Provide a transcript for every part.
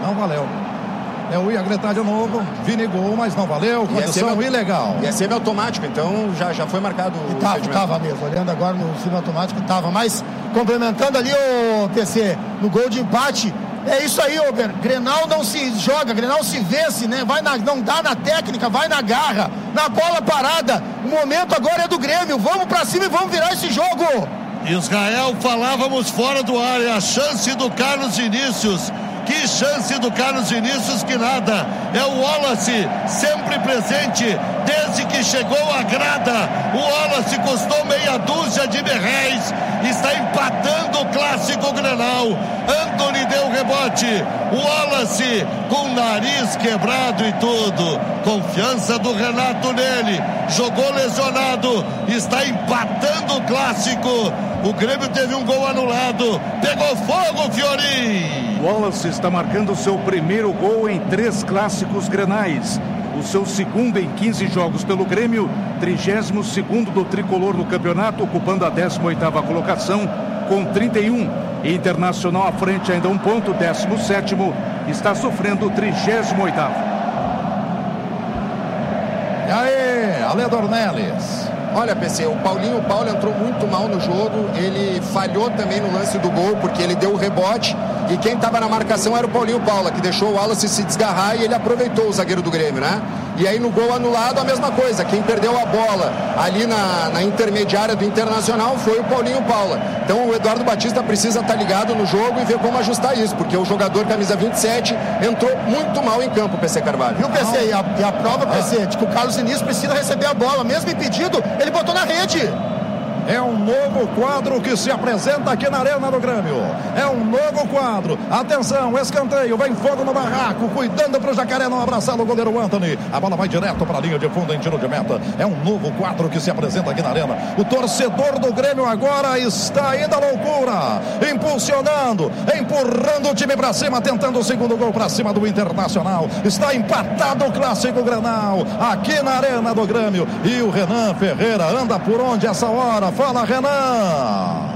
Não valeu. Eu ia gritar de novo, Vini gol, mas não valeu, condição ilegal. E é semi-automático, então já foi marcado o Tava mesmo, olhando agora no semi-automático, tava. Mas, complementando ali o PC, no gol de empate, é isso aí, Ober. Grenal não se joga, Grenal se vence, né? Não dá na técnica, vai na garra, na bola parada. O momento agora é do Grêmio, vamos pra cima e vamos virar esse jogo. Israel, falávamos fora do ar, é a chance do Carlos Vinícius. Que chance do Carlos Vinícius que nada. É o Wallace sempre presente desde que chegou a grada. O Wallace custou meia dúzia de berréis. Está empatando o clássico Grenal. Antony deu rebote. O Wallace com o nariz quebrado e tudo. Confiança do Renato nele. Jogou lesionado. Está empatando o clássico. O Grêmio teve um gol anulado. Pegou fogo, Fiorim. Wallace está marcando seu primeiro gol em 3 clássicos grenais. O seu segundo em 15 jogos pelo Grêmio, 32º do tricolor no campeonato, ocupando a 18ª colocação com 31. Internacional à frente ainda 1 ponto, 17º, está sofrendo o 38º. E aí, Ale Dornelles. Olha, PC, o Paulo entrou muito mal no jogo, ele falhou também no lance do gol, porque ele deu o rebote, e quem estava na marcação era o Paulinho Paula, que deixou o Wallace se desgarrar e ele aproveitou o zagueiro do Grêmio, né? E aí no gol anulado a mesma coisa, quem perdeu a bola ali na intermediária do Internacional foi o Paulinho Paula. Então o Eduardo Batista precisa estar ligado no jogo e ver como ajustar isso, porque o jogador camisa 27 entrou muito mal em campo, PC Carvalho. Viu, PC? E a prova, PC, de que o Carlos Vinícius precisa receber a bola, mesmo impedido, ele botou na rede. É um novo quadro que se apresenta aqui na Arena do Grêmio. É um novo quadro. Atenção, escanteio, vem fogo no barraco, cuidando pro Jacaré não abraçar o goleiro Antony. A bola vai direto para a linha de fundo em tiro de meta. É um novo quadro que se apresenta aqui na Arena. O torcedor do Grêmio agora está indo à loucura, impulsionando, empurrando o time para cima, tentando o segundo gol para cima do Internacional. Está empatado o clássico Grenal aqui na Arena do Grêmio. E o Renan Ferreira anda por onde essa hora? Fala, Renan!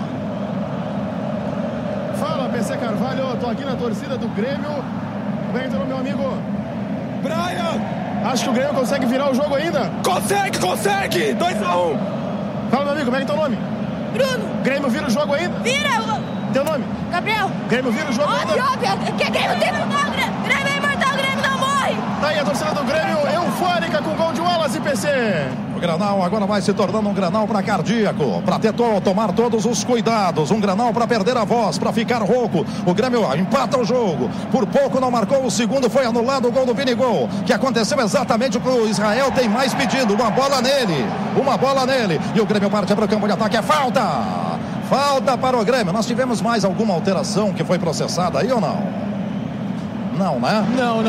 Fala, PC Carvalho, tô aqui na torcida do Grêmio. Como é que tá, meu amigo? Brian! Acho que o Grêmio consegue virar o jogo ainda? Consegue! 2-1! Fala, meu amigo, como é que tá o nome? Bruno! Grêmio vira o jogo ainda? Vira! Teu nome? Gabriel! Grêmio vira o jogo ainda? Óbvio! Que Grêmio tem que morrer! Grêmio é imortal, Grêmio não morre! Tá aí a torcida do Grêmio, eufórica com o gol de Wallace, PC! O Grenal agora vai se tornando um Grenal para cardíaco, para tomar todos os cuidados, um Grenal para perder a voz, para ficar rouco. O Grêmio empata o jogo, por pouco não marcou o segundo, foi anulado o gol do Vini Gol, que aconteceu exatamente o que o Israel tem mais pedido, uma bola nele, e o Grêmio parte para o campo de ataque, é falta para o Grêmio. Nós tivemos mais alguma alteração que foi processada aí ou não? Não, né? Não.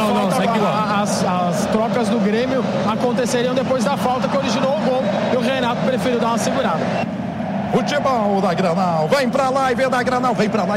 As trocas do Grêmio aconteceriam depois da falta que originou o gol. E o Renato preferiu dar uma segurada. Futebol da Grenal, vem pra live da Grenal,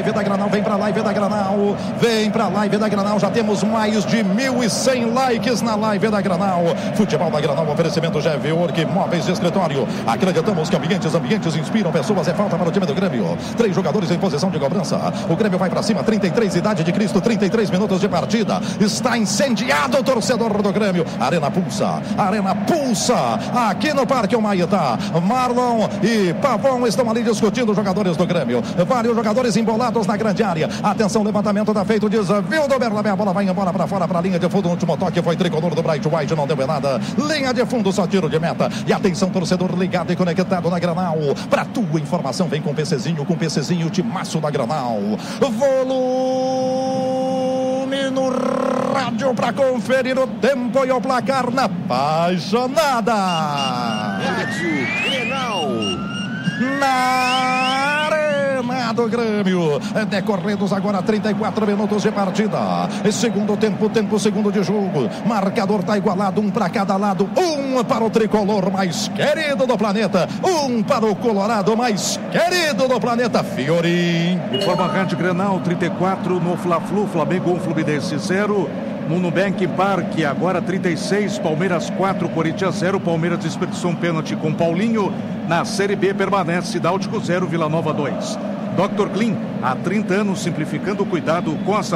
já temos mais de 1.100 likes na live da Grenal. Futebol da Grenal, oferecimento GV Work, móveis de escritório. Acreditamos que ambientes inspiram pessoas, é falta para o time do Grêmio. 3 jogadores em posição de cobrança, o Grêmio vai pra cima, 33, idade de Cristo, 33 minutos de partida, está incendiado o torcedor do Grêmio. Arena pulsa, aqui no Parque Humaitá. Marlon e Pavão estão ali discutindo os jogadores do Grêmio. Vários jogadores embolados na grande área. Atenção, levantamento tá feito, desvio do Berlabé. A bola vai embora para fora, para a linha de fundo. O último toque foi tricolor do Bright White, não deu em nada. Linha de fundo, só tiro de meta. E atenção, torcedor ligado e conectado na Grenal. Pra tua informação, vem com o PCzinho, o timaço da Grenal. Volume no rádio pra conferir o tempo e o placar na apaixonada. Rádio Grenal. Na Arena do Grêmio, decorridos agora 34 minutos de partida, segundo segundo de jogo, marcador tá igualado, 1 para cada lado, 1 para o tricolor mais querido do planeta, 1 para o colorado mais querido do planeta, Fiorim. Informa Rádio Grenal, 34 no Fla-Flu, Flamengo 1, Fluminense 0. No Nubank Parque, agora 36, Palmeiras 4, Corinthians 0, Palmeiras desperdiçou um pênalti com Paulinho. Na Série B permanece Náutico 0, Vila Nova 2. Dr. Clean, há 30 anos simplificando o cuidado com a saúde.